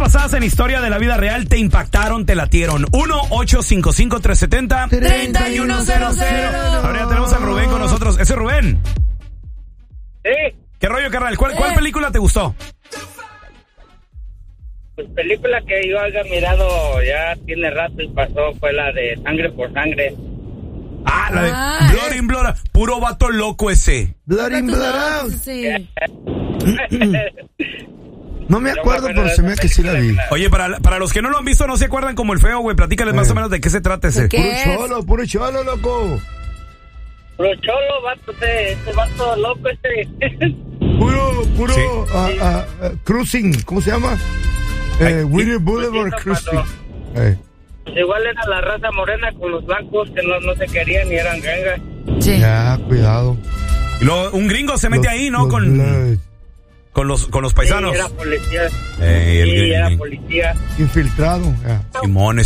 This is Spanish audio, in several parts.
basadas en historia de la vida real te impactaron, te latieron? 1-855-370-3100. Ahora ya tenemos a Rubén con nosotros. ¿Ese es Rubén? Sí. ¿Qué rollo, carnal? ¿Cuál película te gustó? Pues película que yo haya mirado ya tiene rato y pasó fue la de Sangre por Sangre. Ah, la de Blood in Blood. Puro vato loco ese. Blood in Blood. Sí. No me acuerdo, pero se me hace que sí la vi. Oye, para los que no lo han visto, no se acuerdan como el feo, güey. Platícales más o menos de qué se trata ese. Puro cholo, loco. Puro cholo, vato, ese vato loco ese. Puro Sí. cruising, ¿cómo se llama? Winter Boulevard Cruising. Igual era la raza morena con los blancos que no se querían y eran gangas. Sí. Ya, cuidado. Y luego, un gringo se mete ahí, ¿no? Con los paisanos. Sí, era policía. Era policía. Infiltrado. Ya. Simón,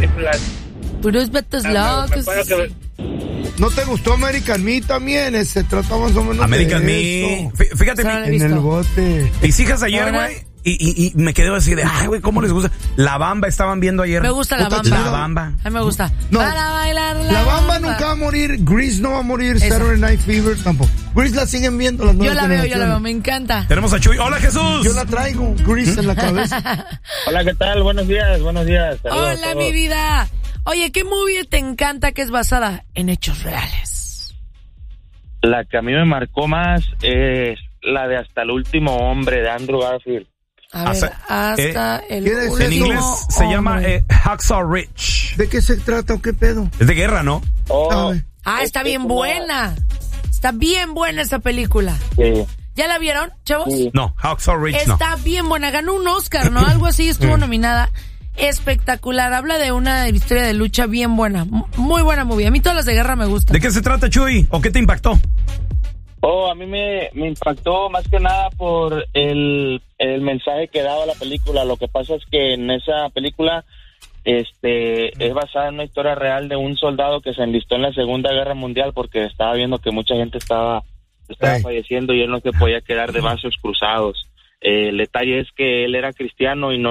Puros vatos locos. ¿No te gustó American Me también? Se trata más o menos American de eso. Me. Fíjate, En el bote. mis hijas ayer, güey, y me quedé así de, ay, güey, ¿cómo les gusta? La Bamba estaban viendo ayer. Me gusta la Puta Bamba. chida. La Bamba. A mí me gusta. No. Para bailar La Bamba nunca va a morir. Grease no va a morir. Esa. Saturday Night Fever tampoco. Grease la siguen viendo las nuevas Yo la veo, generaciones. me encanta. Tenemos a Chuy. ¡Hola, Jesús! Yo la traigo, Grease en la cabeza. Hola, ¿qué tal? Buenos días. Saludos a Hola, todos. mi vida. Oye, ¿qué movie te encanta que es basada en hechos reales? La que a mí me marcó más es la de Hasta el último hombre de Andrew Garfield. A ver, hasta el ¿qué es? último En inglés se llama hombre. Hacksaw Ridge. ¿De qué se trata o qué pedo? Es de guerra, ¿no? Oh, Está bien buena. Está bien buena esa película. sí. ¿Ya la vieron, chavos? Sí. No, Hacksaw Ridge no. Está bien buena. Ganó un Oscar, ¿no? Algo así, estuvo nominada. Espectacular. Habla de una historia de lucha bien buena. Muy buena movie. A mí todas las de guerra me gustan. ¿De qué se trata, Chuy? ¿O qué te impactó? A mí me impactó más que nada por el mensaje que daba la película. Lo que pasa es que en esa película es basada en una historia real de un soldado que se enlistó en la Segunda Guerra Mundial porque estaba viendo que mucha gente estaba falleciendo y él no se podía quedar de brazos cruzados. El detalle es que él era cristiano y no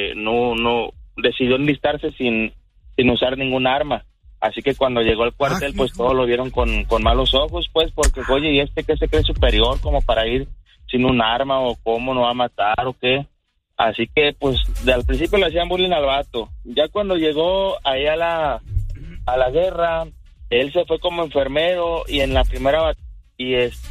decidió enlistarse sin usar ningún arma. Así que cuando llegó al cuartel, pues todos lo vieron con malos ojos, pues, porque, oye, ¿y este qué se cree superior como para ir sin un arma o cómo no va a matar o qué? Así que, pues, al principio le hacían bullying al vato. Ya cuando llegó ahí a la guerra, él se fue como enfermero y en la primera batalla y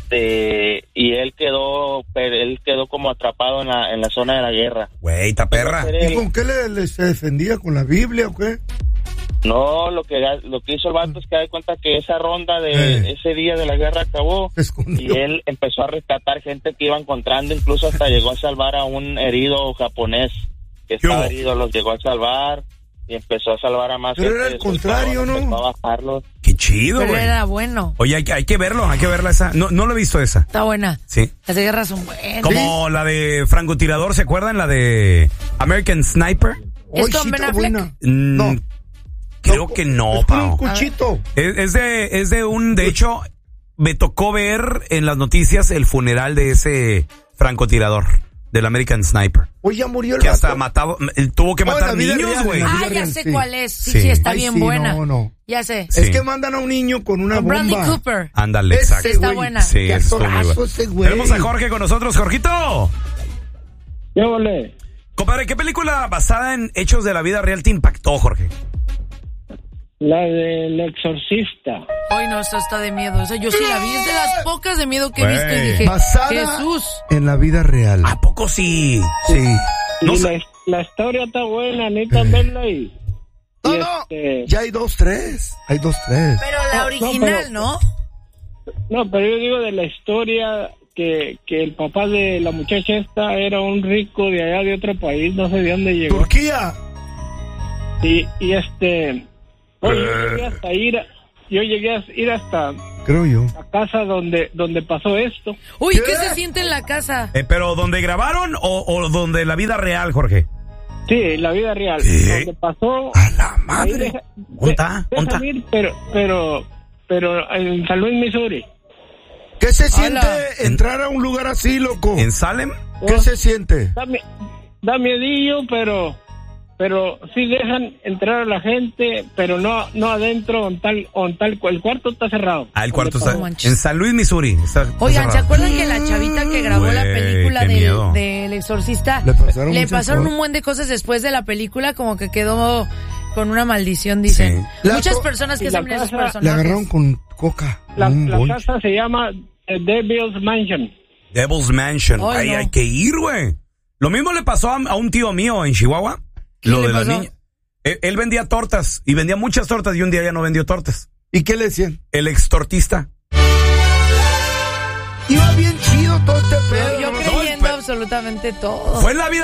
él quedó como atrapado en la zona de la guerra. Güey, ta perra. ¿Y con qué le se defendía? ¿Con la Biblia o qué? No, lo que hizo el vato es que da cuenta que esa ronda de ese día de la guerra acabó y él empezó a rescatar gente que iba encontrando, incluso hasta llegó a salvar a un herido japonés que estaba herido, los llegó a salvar y empezó a salvar a más Pero gente. era el contrario, ¿no? Empezó a bajarlos. Qué chido, Pero güey. era bueno. Oye, hay que verla esa. No lo he visto esa. Está buena. Sí. Las de guerra son buenas. Como la de francotirador, ¿se acuerdan? La de American Sniper. ¿Es con Ben Affleck? No. Creo que no, es con Pao. un cuchito. Es de hecho, me tocó ver en las noticias el funeral de ese francotirador, del American Sniper. Hoy ya murió el Que vato. hasta tuvo que No, en matar la vida niños, real, güey. en la vida Ya real, sé sí. cuál es. Sí, Sí. está Ay, bien sí, buena. no. Ya sé. Sí. Es que mandan a un niño con una Con Bradley bomba. Cooper. Ándale, Ese exacto. Está güey. buena. Sí, Qué estuvo muy actorazo bueno. ese güey. Tenemos a Jorge con nosotros. Jorgito. ¿Qué ole? Compadre, ¿qué película basada en hechos de la vida real te impactó, Jorge? La del exorcista. Ay, no, esa está de miedo. Esa yo sí la vi. Es de las pocas de miedo que he visto y Güey. dije, Basada Jesús. en la vida real. ¿A poco sí? Sí. No Y sé. la historia está buena, necesitan verla ahí. No, Y no. este- Ya hay 2-3. Hay 2-3. Pero la No, original, pero- ¿no? No, pero yo digo de la historia que el papá de la muchacha esta era un rico de allá de otro país, no sé de dónde llegó. Turquía. Y oye, yo llegué a ir hasta Creo yo. la casa donde pasó esto. Uy, ¿Qué? ¿qué se siente en la casa? ¿Pero donde grabaron o donde la vida real, Jorge? Sí, la vida real. ¿Qué? Donde pasó. A la ahí madre. deja ¿Onta? ir, pero en San Luis, Missouri. ¿Qué se siente Hola. entrar a un lugar así, loco? ¿En Salem? ¿Qué se siente? da miedillo, pero sí dejan entrar a la gente, pero no adentro, el cuarto está cerrado. El cuarto está manches. en San Luis, Missouri. Está Oigan, ¿se cerrado. acuerdan que la chavita que grabó la película del Exorcista le pasaron un buen de cosas después de la película, como que quedó con una maldición, dicen? Sí. Muchas personas que son esos personajes. Le agarraron con coca. La casa se llama Devil's Mansion. Devil's Mansion. Ay, Ay, no. hay que ir, güey. Lo mismo le pasó a un tío mío en Chihuahua. Lo le de la pasó? niña. Él vendía tortas y vendía muchas tortas y un día ya no vendió tortas. ¿Y qué le decían? El extortista. Iba bien chido todo este pedo. Yo ¿no? creyendo absolutamente todo. Fue en la vida